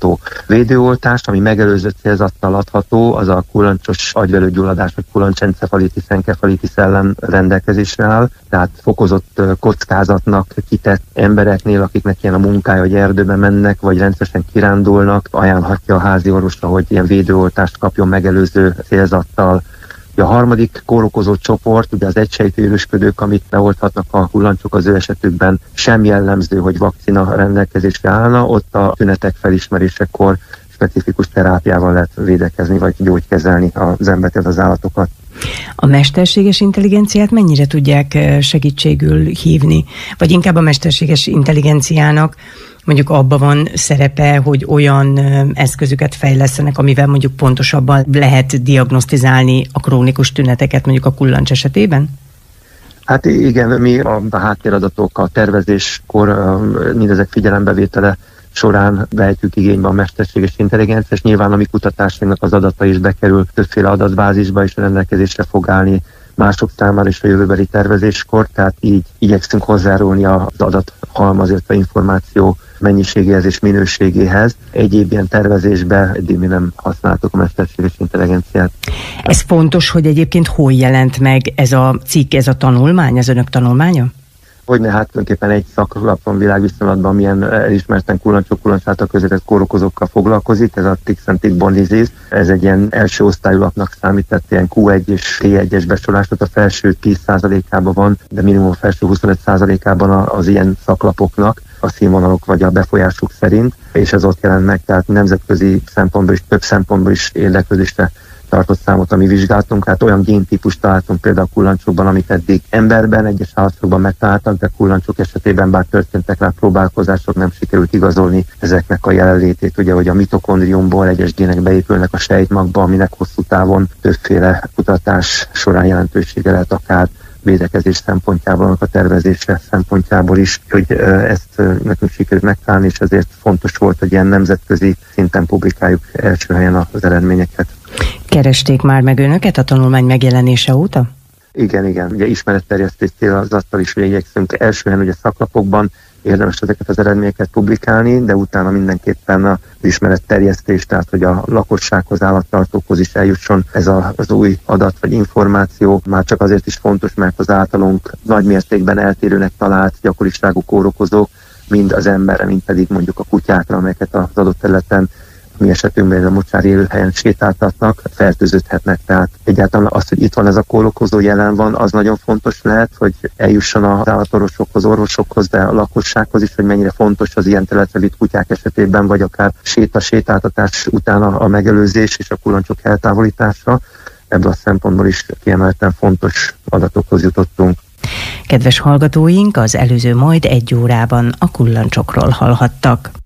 adható. Védőoltást, ami megelőző célzattal adható, az a kullancsos agyvelőgyulladás vagy kullancsencefalitis, enkefalitis ellen rendelkezésre áll, tehát fokozott kockázatnak kitett embereknél, akiknek ilyen a munkája, hogy erdőbe mennek, vagy rendszeresen kirándulnak, ajánlhatja a házi orvosra, hogy ilyen védőoltást kapjon megelőző célzattal. A harmadik kórokozó csoport, ugye az egysejtű élősködők, amit beolthatnak a kullancsok, az ő esetükben sem jellemző, hogy vakcina rendelkezésre állna, ott a tünetek felismerésekor specifikus terápiával lehet védekezni, vagy gyógykezelni az embert, az állatokat. A mesterséges intelligenciát mennyire tudják segítségül hívni? Vagy inkább a mesterséges intelligenciának mondjuk abban van szerepe, hogy olyan eszközöket fejlesztenek, amivel mondjuk pontosabban lehet diagnosztizálni a krónikus tüneteket mondjuk a kullancs esetében? Hát igen, mi a háttéradatok, a tervezéskor mindezek figyelembevétele során vehetjük igénybe a mesterséges intelligenciát, és nyilván a mi kutatásainknak az adata is bekerül többféle adatbázisba, és rendelkezésre fog állni mások számára is a jövőbeli tervezéskor, tehát így igyekszünk hozzárulni az adathalmaz, illetve információ mennyiségéhez és minőségéhez. Egyéb ilyen tervezésben eddig mi nem használtuk a mesterséges intelligenciát. Ez fontos, hogy egyébként hol jelent meg ez a cikk, ez a tanulmány, az önök tanulmánya? Hogyne, hát tulajdonképpen egy szaklapon világviszonylatban milyen elismerten kullancsos által közvetett kórokozókkal foglalkozik, ez a Ticks and Tick-Borne Disease. Ez egy ilyen első osztályú lapnak számített, ilyen Q1 és T1-es besorolás, tehát a felső 10%-ában van, de minimum a felső 25%-ában az ilyen szaklapoknak a színvonalok vagy a befolyásuk szerint, és ez ott jelent meg, tehát nemzetközi szempontból is, több szempontból is érdeklődésre tartott számot, ami vizsgáltunk, tehát olyan géntípust találtunk például a kullancsokban, amit eddig emberben, egyes állatokban megtaláltak, de kullancsok esetében bár történtek rá próbálkozások, nem sikerült igazolni ezeknek a jelenlétét, ugye, hogy a mitokondriumból egyes gének beépülnek a sejtmagba, aminek hosszú távon többféle kutatás során jelentősége lehet akár védekezés szempontjából, annak a tervezése szempontjából is, hogy ezt nekünk sikerült megtalálni, és ezért fontos volt, hogy ilyen nemzetközi szinten publikáljuk első helyen az eredményeket. Keresték már meg önöket a tanulmány megjelenése óta? Igen. Ugye ismeretterjesztés célzattal is igyekszünk első helyen ugye szaklapokban érdemes ezeket az eredményeket publikálni, de utána mindenképpen az ismeretterjesztés, tehát hogy a lakossághoz, állattartókhoz is eljusson ez az új adat vagy információ. Már csak azért is fontos, mert az általunk nagy mértékben eltérőnek talált gyakoriságú kórokozók, mind az emberre, mind pedig mondjuk a kutyákra, amelyeket az adott területen, mi esetünkben a mocsári élőhelyen sétáltatnak, fertőződhetnek. Tehát egyáltalán az, hogy itt van ez a kórokozó, jelen van, az nagyon fontos lehet, hogy eljusson az állatorvosokhoz, orvosokhoz, de a lakossághoz is, hogy mennyire fontos az ilyen területre vitt kutyák esetében, vagy akár sétáltatás után a megelőzés és a kullancsok eltávolítása. Ebből a szempontból is kiemelten fontos adatokhoz jutottunk. Kedves hallgatóink, az előző majd 1 órában a kullancsokról hallhattak.